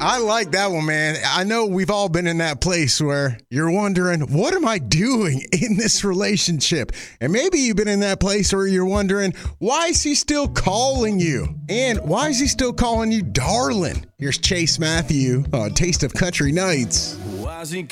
I like that one, man. I know we've all been in that place where you're wondering, what am I doing in this relationship? And maybe you've been in that place where you're wondering, why is he still calling you? And why is he still calling you darling? Here's Chase Matthew on Taste of Country Nights.